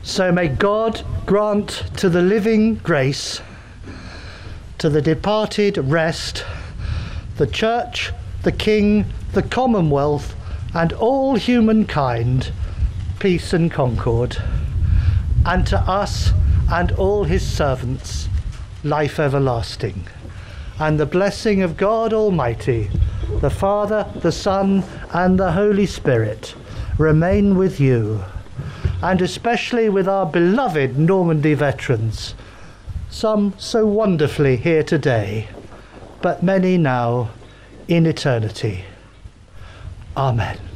So may God grant to the living grace, to the departed rest, the Church, the King, the Commonwealth, and all humankind, peace and concord, and to us and all his servants, life everlasting. And the blessing of God Almighty, the Father, the Son, and the Holy Spirit remain with you, and especially with our beloved Normandy veterans, some so wonderfully here today, but many now in eternity. Amen.